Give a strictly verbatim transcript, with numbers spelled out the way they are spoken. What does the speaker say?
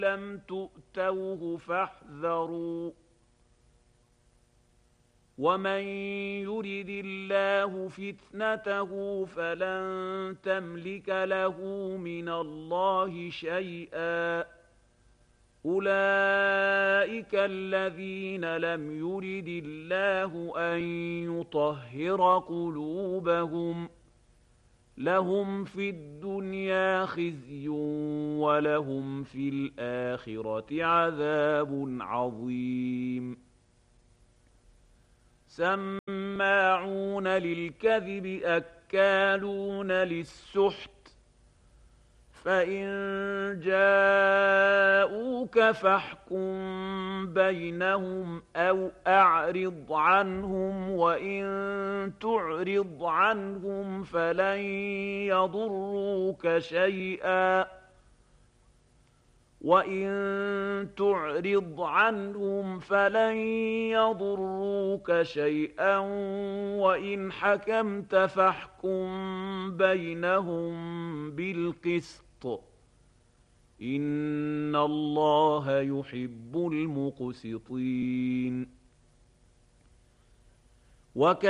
لم تؤتوه فاحذروا ومن يرد الله فتنته فلن تملك له من الله شيئا أولئك الذين لم يرد الله أن يطهر قلوبهم لهم في الدنيا خزي ولهم في الآخرة عذاب عظيم سماعون للكذب أكالون للسحت فإن جاءوك فاحكم بينهم أو أعرض عنهم وإن تعرض عنهم فلن يضروك شيئا وإن تعرض عنهم فلن يضروك شيئا وإن حكمت فاحكم بينهم بالقسط إن الله يحب المقسطين.